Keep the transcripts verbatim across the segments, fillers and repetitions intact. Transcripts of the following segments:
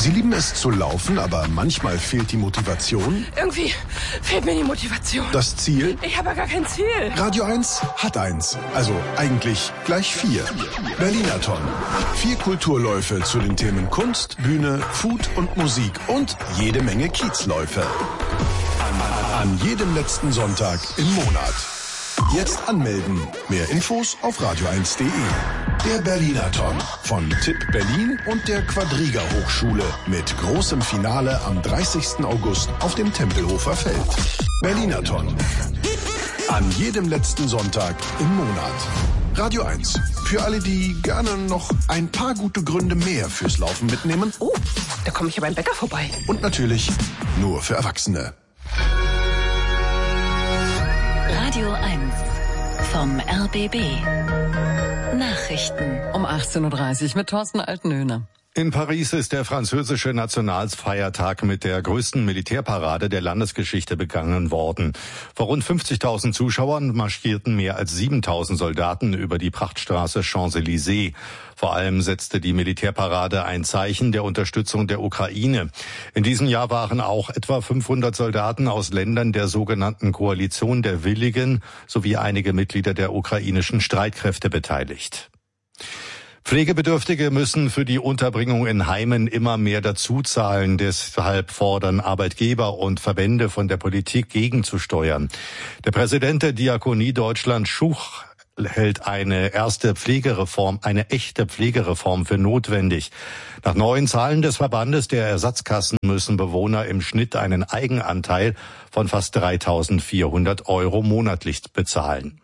Sie lieben es zu laufen, aber manchmal fehlt die Motivation? Irgendwie fehlt mir die Motivation. Das Ziel? Ich habe ja gar kein Ziel. Radio eins hat eins. Also eigentlich gleich vier. Berlinathon. Vier Kulturläufe zu den Themen Kunst, Bühne, Food und Musik und jede Menge Kiezläufe. An, an jedem letzten Sonntag im Monat. Jetzt anmelden. Mehr Infos auf radio eins punkt de. Der Berlinathon von Tipp Berlin und der Quadriga Hochschule mit großem Finale am dreißigsten August auf dem Tempelhofer Feld. Berlinathon. An jedem letzten Sonntag im Monat. Radio eins. Für alle, die gerne noch ein paar gute Gründe mehr fürs Laufen mitnehmen. Oh, da komme ich ja beim Bäcker vorbei. Und natürlich nur für Erwachsene. Radio eins vom R B B. Nachrichten. Um achtzehn Uhr dreißig mit Thorsten Altenhöhner. In Paris ist der französische Nationalfeiertag mit der größten Militärparade der Landesgeschichte begangen worden. Vor rund fünfzigtausend Zuschauern marschierten mehr als siebentausend Soldaten über die Prachtstraße Champs-Élysées. Vor allem setzte die Militärparade ein Zeichen der Unterstützung der Ukraine. In diesem Jahr waren auch etwa fünfhundert Soldaten aus Ländern der sogenannten Koalition der Willigen sowie einige Mitglieder der ukrainischen Streitkräfte beteiligt. Pflegebedürftige müssen für die Unterbringung in Heimen immer mehr dazuzahlen. Deshalb fordern Arbeitgeber und Verbände von der Politik gegenzusteuern. Der Präsident der Diakonie Deutschland, Schuch, hält eine erste Pflegereform, eine echte Pflegereform für notwendig. Nach neuen Zahlen des Verbandes der Ersatzkassen müssen Bewohner im Schnitt einen Eigenanteil von fast dreitausendvierhundert Euro monatlich bezahlen.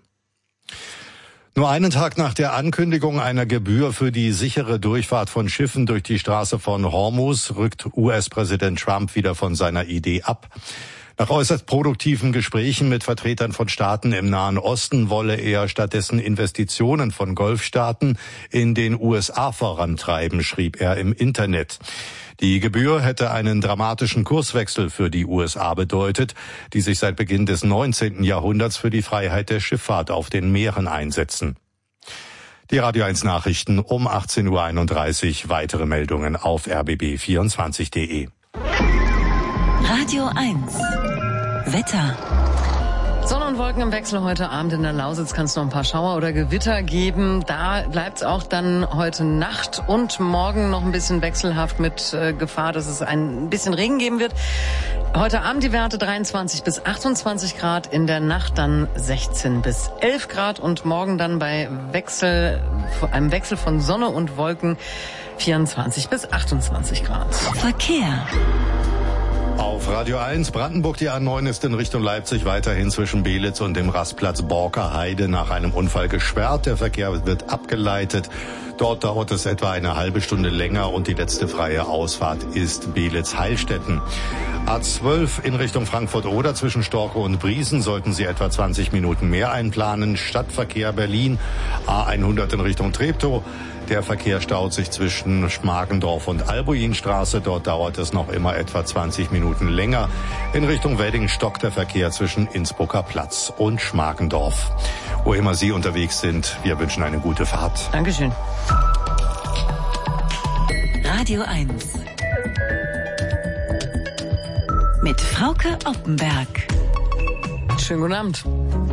Nur einen Tag nach der Ankündigung einer Gebühr für die sichere Durchfahrt von Schiffen durch die Straße von Hormuz rückt U S-Präsident Trump wieder von seiner Idee ab. Nach äußerst produktiven Gesprächen mit Vertretern von Staaten im Nahen Osten wolle er stattdessen Investitionen von Golfstaaten in den U S A vorantreiben, schrieb er im Internet. Die Gebühr hätte einen dramatischen Kurswechsel für die U S A bedeutet, die sich seit Beginn des neunzehnten Jahrhunderts für die Freiheit der Schifffahrt auf den Meeren einsetzen. Die Radio eins Nachrichten um achtzehn Uhr einunddreißig. Weitere Meldungen auf r b b vierundzwanzig punkt de. Radio eins. Wetter. Sonne und Wolken im Wechsel heute Abend in der Lausitz. Kann es noch ein paar Schauer oder Gewitter geben. Da bleibt es auch dann heute Nacht und morgen noch ein bisschen wechselhaft mit äh, Gefahr, dass es ein bisschen Regen geben wird. Heute Abend die Werte dreiundzwanzig bis achtundzwanzig Grad, in der Nacht dann sechzehn bis elf Grad und morgen dann bei Wechsel, einem Wechsel von Sonne und Wolken vierundzwanzig bis achtundzwanzig Grad. Verkehr. Auf Radio eins Brandenburg, die A neun ist in Richtung Leipzig weiterhin zwischen Belitz und dem Rastplatz Borker-Heide nach einem Unfall gesperrt. Der Verkehr wird abgeleitet. Dort dauert es etwa eine halbe Stunde länger und die letzte freie Ausfahrt ist Belitz-Heilstätten. A zwölf in Richtung Frankfurt-Oder zwischen Storkow und Briesen sollten Sie etwa zwanzig Minuten mehr einplanen. Stadtverkehr Berlin, A hundert in Richtung Treptow. Der Verkehr staut sich zwischen Schmargendorf und Albuinstraße. Dort dauert es noch immer etwa zwanzig Minuten länger. In Richtung Wedding stockt der Verkehr zwischen Innsbrucker Platz und Schmargendorf. Wo immer Sie unterwegs sind, wir wünschen eine gute Fahrt. Dankeschön. Radio eins. Mit Frauke Oppenberg. Schönen guten Abend.